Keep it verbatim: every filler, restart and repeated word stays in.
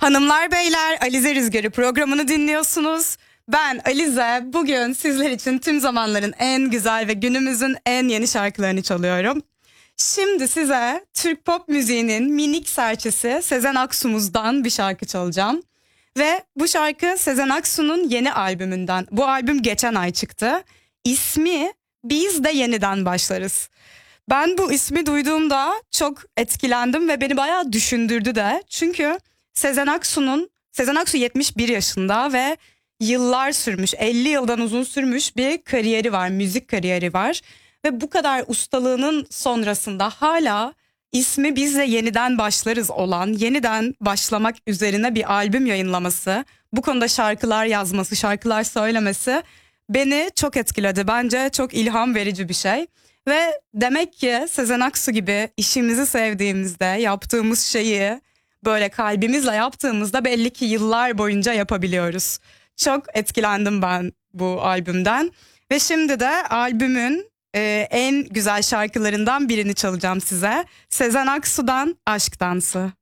Hanımlar beyler, Alize Rüzgarı programını dinliyorsunuz. Ben Alize, bugün sizler için tüm zamanların en güzel ve günümüzün en yeni şarkılarını çalıyorum. Şimdi size Türk pop müziğinin minik serçesi Sezen Aksu'muzdan bir şarkı çalacağım. Ve bu şarkı Sezen Aksu'nun yeni albümünden. Bu albüm geçen ay çıktı. İsmi Biz de Yeniden Başlarız. Ben bu ismi duyduğumda çok etkilendim ve beni bayağı düşündürdü de. Çünkü Sezen Aksu'nun, Sezen Aksu yetmiş bir yaşında ve yıllar sürmüş, elli yıldan uzun sürmüş bir kariyeri var, müzik kariyeri var. Ve bu kadar ustalığının sonrasında hala ismi Bizle Yeniden Başlarız olan, yeniden başlamak üzerine bir albüm yayınlaması, bu konuda şarkılar yazması, şarkılar söylemesi beni çok etkiledi. Bence çok ilham verici bir şey. Ve demek ki Sezen Aksu gibi işimizi sevdiğimizde yaptığımız şeyi böyle kalbimizle yaptığımızda belli ki yıllar boyunca yapabiliyoruz. Çok etkilendim ben bu albümden. Ve şimdi de albümün e, en güzel şarkılarından birini çalacağım size. Sezen Aksu'dan Aşk Dansı.